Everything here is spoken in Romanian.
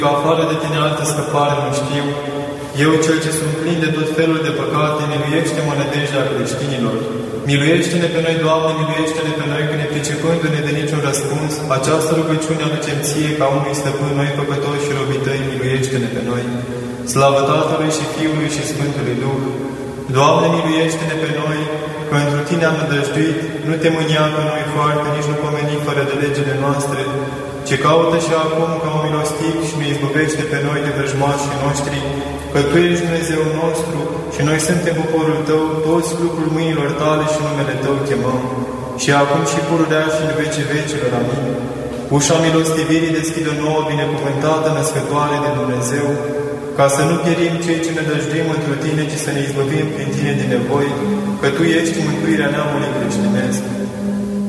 Afară de tine altă scăpare nu știu. Eu, cel ce sunt plin de tot felul de păcate, miluiește-mă nădejdea creștinilor. Miluiește-ne pe noi, Doamne, miluiește-ne pe noi, că nepricepându-ne de niciun răspuns, această rugăciune aducem Ție ca unui stăpân, noi păcătoși și robii Tăi, miluiește-ne pe noi. Slavă Tatălui și Fiului și Sfântului Duh! Doamne, miluiește-ne pe noi, că într Tine am nădăjduit, nu te mânia pe noi foarte, nici nu pomeni fără de legile noastre, ce caută și acum ca un milostiv și ne izbăvește pe noi de vrăjmașii noștri, că Tu ești Dumnezeu nostru și noi suntem poporul Tău, toți lucrul mâinilor Tale și numele Tău chemăm, și acum și pururea și în vecii vecilor. Amin. Ușa milostivirii deschidă nouă, binecuvântată, născătoare de Dumnezeu, ca să nu pierim cei ce ne dăjduim într Tine, ci să ne izbăvim prin Tine din nevoi, că Tu ești mântuirea neamului creștinesc.